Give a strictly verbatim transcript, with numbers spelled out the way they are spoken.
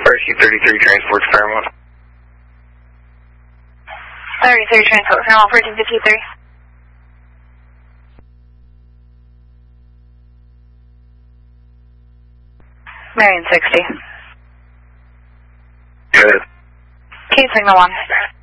Rescue thirty-three transport to Fairmont. thirty-three transport Fairmont, fourteen fifty-three. Marion sixty. Good. Key signal one.